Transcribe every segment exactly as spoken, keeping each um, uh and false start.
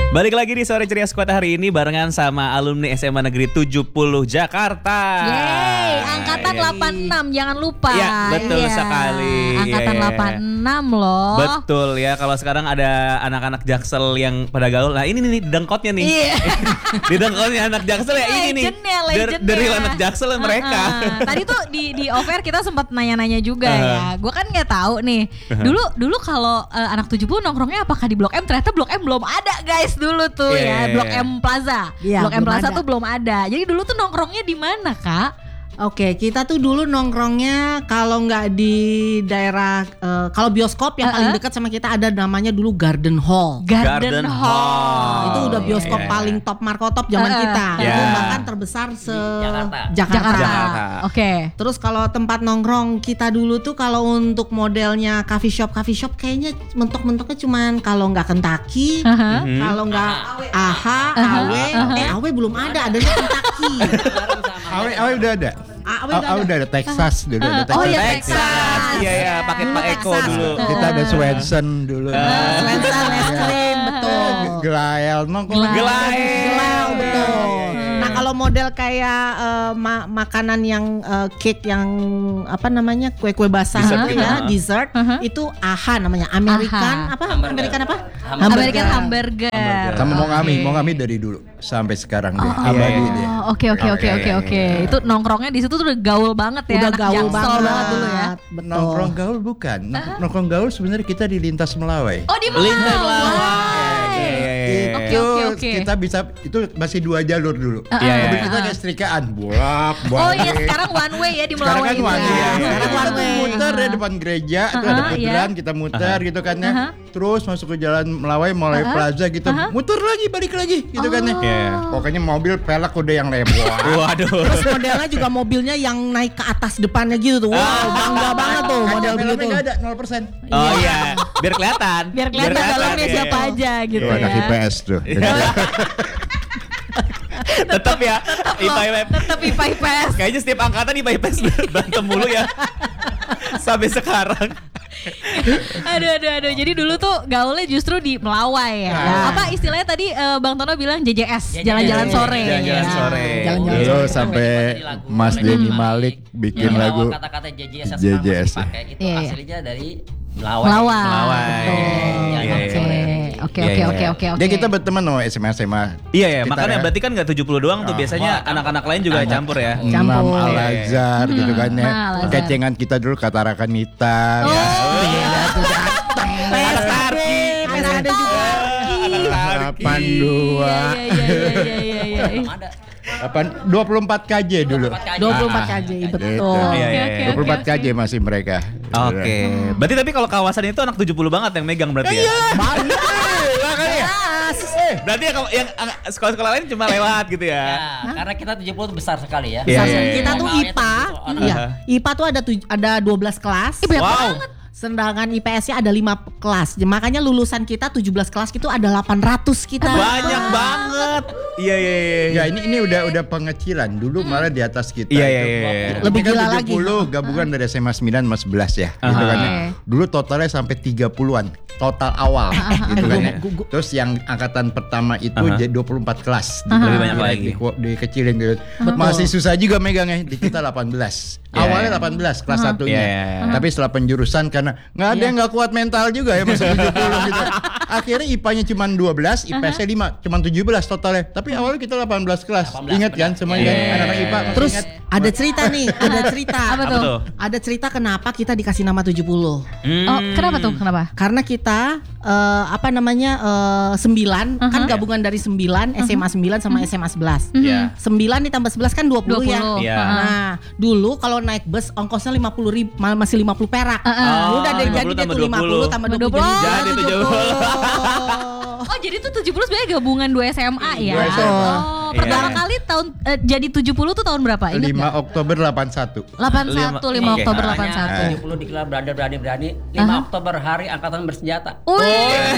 Balik lagi di Sore Ceria Squad hari ini barengan sama alumni S M A Negeri tujuh puluh Jakarta. Yeay, angkatan Yeay. delapan puluh enam jangan lupa. Ya, betul Iya, sekali. Angkatan Ya, ya, ya. delapan puluh enam loh. Betul ya, kalau sekarang ada anak-anak Jaksel yang pada gaul. Nah ini nih dengkotnya nih. Iya. Di dengkotnya anak Jaksel ya ini nih. Legendnya, Der- legendnya. Dari anak Jaksel mereka. Uh-uh. Tadi tuh di di offer kita sempat nanya-nanya juga Uh-huh. ya. Gue kan nggak tahu nih. Dulu dulu kalau uh, anak tujuh puluh nongkrongnya apakah di Blok M? Ternyata Blok M belum ada guys dulu tuh Yeah. ya. Blok M Plaza. Iya, Blok M belum Plaza ada. tuh belum ada. Jadi dulu tuh nongkrongnya di mana, Kak? Oke, kita tuh dulu nongkrongnya kalau nggak di daerah eh, kalau bioskop yang paling Uh-uh. dekat sama kita ada namanya dulu Garden Hall. Garden Garden, Hall. Hall. Itu udah bioskop iya. paling top markotop zaman Uh-uh. kita. Iya. Itu bahkan terbesar se Jakarta. Jakarta. Jakarta. Jakarta. Oke. Terus kalau tempat nongkrong kita dulu tuh kalau untuk modelnya coffee shop coffee shop kayaknya mentok-mentoknya cuman kalau nggak Kentucky, Uh-huh. Mhm. kalau nggak Aha, Uh-huh. Awe, Uh-huh. eh Awe belum ada, adanya Kentucky. Awe, Awe udah ada. Awe Awe, udah Awe ada. udah ada Texas dulu ada Oh, Texas. iya, Texas. Iya ya, paket Dulu Pak Eko Texas, dulu. betul. Kita ada Swenson dulu. Swenson es krim, betul. Glael, nongkrong. Glael. Glael, betul. Iya. Nah kalau model kayak eh, ma- makanan yang eh, cake yang apa namanya kue-kue basah Dessert gitu gitu, ya, ha. dessert Uh-huh. itu AHA namanya, American AHA. apa? Hamburger. American apa? Hamburger. American Hamburger. Sama mau ngami, Oke. mau ngami dari dulu sampai sekarang deh. Oh, Abadi iya. deh. Oke oke oke Oke, oke iya, oke. iya. Itu nongkrongnya di situ tuh udah gaul banget ya. Udah anak gaul Jaksel banget. banget dulu ya. Betul. Nongkrong gaul bukan. Nong- Nongkrong gaul sebenarnya kita di lintas Melawai. Oh di Lintas Melawai. Melawai. Iya, iya, iya. Oke, Itu oke, oke. kita bisa itu masih dua jalur dulu. Ah, Iya, Mobil iya. kita kayak setrikaan, bolak balik. Oh iya sekarang one way ya di Sekarang Melawai kan itu one ya. way. Iya, iya, Sekarang iya. kita One way. muter ya depan gereja, itu ada Uh-huh, putaran iya. kita muter gitu kan ya. Uh-huh. Terus masuk ke jalan Melawai mulai Uh-huh. plaza gitu. Uh-huh. Muter lagi balik lagi gitu kan ya. Iya. Pokoknya mobil pelek udah yang lewat. Waduh. Terus modelnya juga mobilnya yang naik ke atas depannya gitu tuh. Wow, bangga banget tuh model Kaca begitu. filmnya nggak ada nol persen. Oh iya, biar kelihatan. Biar kelihatan dalamnya iya. siapa aja gitu Tuh anak ya. I P S tuh. Tetap ya, I P A I P S. Tetap I P A I P S. Kayaknya setiap angkatan I P A I P S berantem mulu ya. Sampai sekarang. Aduh aduh aduh. Jadi dulu tuh gaulnya justru di Melawai ya. Ya. Apa istilahnya tadi eh, Bang Tono bilang J J S, J J S. jalan-jalan sore. Jalan-jalan Ya. sore. Jalan-jalan Dulu sore. sampai Di lagu. Mas Denny Malik bikin Yang lagu awal kata-kata J J S yang J J S. sekarang masih dipakai itu Iya, iya. aslinya dari Melawai. Melawai. Melawai. Betul. Iya, iya, Oke. iya. Oke Iya, oke iya. oke oke oke. Dia kita berteman sama S M A S M A. Iya ya, Kita makanya ya. berarti kan nggak tujuh puluh doang tuh, Oh. biasanya Wah, anak-anak lain juga Anak- campur ya. Campur. Enam Al-Azhar gitu kan ya. Nah, Al-Azhar. Kecengan kita dulu Katarakan Hitam. Oh. Iya, tuh datang. P S K D, P S K D juga. Anak Tarki. delapan dua. Iya iya iya iya iya iya. Belum ada. Delapan dua puluh empat K J dulu. dua puluh empat K J, Ah, betul. gitu. Iya, Oke iya, iya. oke dua puluh empat oke, K J masih mereka. Oke. Berarti tapi kalau kawasan itu anak tujuh puluh banget yang megang berarti ya. Banyak. Makanya. Eh, berarti ya kalau yang ang- sekolah-sekolah lain cuma lewat gitu Ya, ya. karena kita tujuh puluh besar sekali ya. Iya, Besar iya, sekali. iya. Kita tuh Normalnya I P A, tujuh puluh orang. iya. Aha. I P A tuh ada tuj- ada dua belas kelas. Ih, banyak Wow. banget. Sedangkan I P S-nya ada lima kelas. Makanya lulusan kita tujuh belas kelas itu ada delapan ratus kita. Banyak banget. Iya iya iya. Ya ini ini udah udah pengecilan. Dulu malah di atas kita. Iya, itu. iya, iya, iya. Lebih Ini kan gila tujuh lagi. puluh gabungan dari S M A sembilan sama sebelas ya. Gitu Aha. kan ya. Dulu totalnya sampai tiga puluhan. Total awal gitu kan ya. Gu- gu- Terus yang angkatan pertama itu Aha. jadi dua puluh empat kelas. Di- Lebih banyak di- lagi. di- Dikecilin gitu. Masih susah juga megangnya. Di kita delapan belas. Iya, Awalnya iya. delapan belas kelas satunya. Iya, iya, iya. Tapi setelah penjurusan karena nggak ada yang nggak kuat mental juga ya masih tujuh puluh gitu. Akhirnya I P A-nya cuma dua belas, I P S-nya lima, cuma tujuh belas totalnya. Tapi awalnya kita delapan belas kelas. delapan belas, Ingat kan benar. semuanya Iya, kan iya, anak-anak iya, I P A iya. masih Terus ingat? ada cerita nih, ada cerita. Apa Apa tuh? tuh? Ada cerita kenapa kita dikasih nama tujuh puluh. Hmm. Oh, kenapa tuh? Kenapa? Karena kita eh, apa namanya eh, sembilan kan Uh-huh. gabungan dari sembilan S M A sembilan sama S M A sebelas. Iya. sembilan ditambah sebelas kan dua puluh, dua ya. puluh. Iya. Heeh. Nah, dulu kalau naik bus ongkosnya lima puluh ribu, mal- masih lima puluh perak. Uh-uh. Udah deh lima jadi puluh dia tambah tuh lima puluh dua puluh. tambah Tambah dua puluh. dua puluh. Jadi tujuh puluh. Oh jadi tuh tujuh puluh sebenarnya gabungan dua S M A ya? Dua S M A. Oh pertama Iya. kali tahun eh, jadi tujuh puluh tuh tahun berapa? Ingat lima nggak? Oktober delapan satu. delapan puluh satu, lima Oke. Oktober Makanya delapan puluh satu. tujuh puluh dikelar berani berani berani. lima Oktober hari angkatan bersenjata. Wih.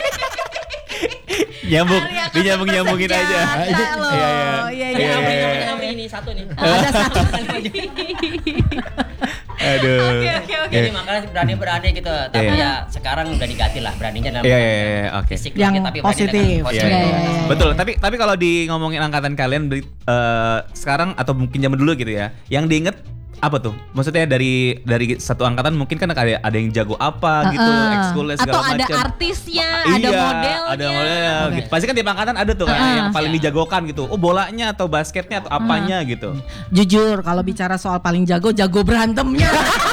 Nyambung, Hari angkatan dinyambung nyambungin aja. bersenjata loh. Iya, iya. Iya, Ini iya, Amri, iya. Amri, Amri ini satu nih. Ada satu. Aduh. Oke oke oke. Jadi makanya berani-berani gitu. Tapi Iya. ya sekarang udah diganti lah beraninya dalam Iya, iya, iya, oke. fisik Yang lagi, tapi berani positif. dengan Iya, positif. iya. iya, iya. Betul. Tapi tapi kalau di ngomongin angkatan kalian dari eh, sekarang atau mungkin zaman dulu gitu ya, yang diinget apa tuh? Maksudnya dari dari satu angkatan mungkin kan ada ada yang jago apa gitu, Heeh. ekskulnya Atau segala ada macam. artisnya, Iya, ada modelnya. ada modelnya. Oke. Gitu. Pasti kan tiap angkatan ada tuh kan Heeh. yang paling dijagokan gitu. Oh bolanya atau basketnya atau apanya gitu. Jujur kalau bicara soal paling jago, jago berantemnya.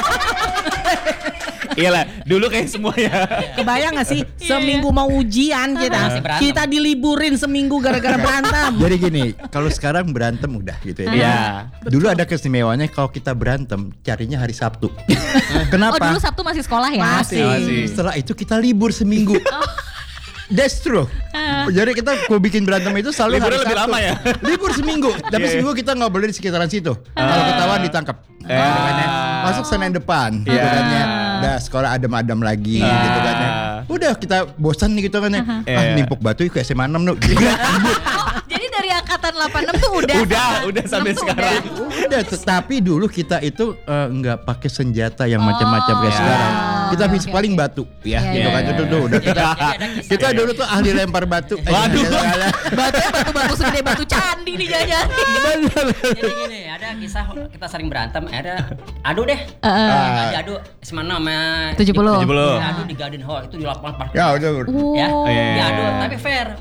Iyalah, dulu kayak semua ya. Kebayang gak sih seminggu mau ujian kita, Masih berantem. kita diliburin seminggu gara-gara berantem. Jadi gini, kalau sekarang berantem udah gitu ya. Iya. Dulu ada keistimewaannya kalau kita berantem carinya hari Sabtu. Oh Kenapa? dulu Sabtu masih sekolah ya? Masih. Masih. Setelah itu kita libur seminggu. That's true. Jadi kita kalau bikin berantem itu selalu Liburnya hari lebih Sabtu. lama ya? Libur seminggu. Tapi Iya. seminggu kita nggak boleh di sekitaran situ. Kalau ketahuan ditangkap. Ah. Gitu kan ya. Masuk Senin depan. Gitu Iya. kan ya. Udah sekolah adem-adem lagi. Iya. Gitu kan ya. Udah kita bosan nih gitu kan ya. Ah Iya. nimpuk batu ke S M A enam nu. Jadi dari angkatan delapan enam tuh udah. Udah, udah sampai enam tuh sekarang. Udah, tetapi dulu kita itu eh, nggak pakai senjata yang macam-macam kayak Iya. sekarang. Kita Oke, bisa oke. paling batu, ya, Iya, gitu iya, kan iya. itu tuh udah kita. Jadi ada kisah. Kita dulu tuh ahli lempar batu. Eh, Waduh. gitu kan. Batunya batu-batu segede batu candi nih jangan. Jadi gini, ada kisah kita sering berantem, ada adu deh. Heeh. Lagi adu S M A enam ya. tujuh puluh. tujuh puluh. Adu di Garden Hall itu di lapangan parkir. Ya udah. Ya, Oh. Iya. diadu tapi fair.